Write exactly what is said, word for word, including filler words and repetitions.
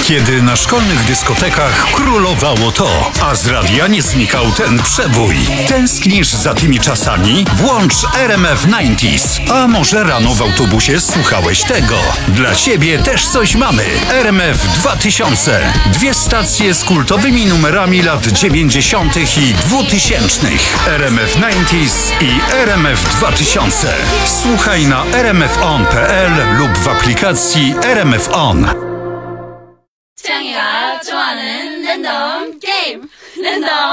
Kiedy na szkolnych dyskotekach królowało to, a z radia nie znikał ten przebój. Tęsknisz za tymi czasami? Włącz R M F dziewięćdziesiąt. A może rano w autobusie słuchałeś tego? Dla ciebie też coś mamy. R M F dwa tysiące. Dwie stacje z kultowymi numerami lat dziewięćdziesiątych i dwutysięcznych. R M F dziewięćdziesiąt i R M F dwa tysiące. Słuchaj na r m f on kropka p l lub w aplikacji R M F On. 태양이가 좋아하는 랜덤 게임 랜덤